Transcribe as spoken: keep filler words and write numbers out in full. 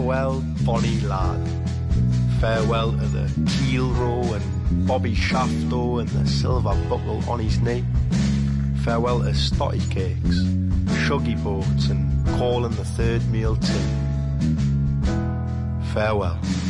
farewell, bonny lad. Farewell to the keel row and Bobby Shafto and the silver buckle on his knee. Farewell to stotty cakes, shuggy boats and calling the third meal tea. Farewell.